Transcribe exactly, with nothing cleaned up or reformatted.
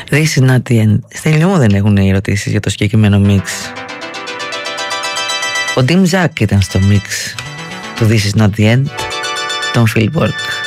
This is not the end. Στέλνιο μου δεν έχουν ερωτήσεις για το συγκεκριμένο mix. Ο Dim Jack ήταν στο mix του This is not the end, τον Phil Bork.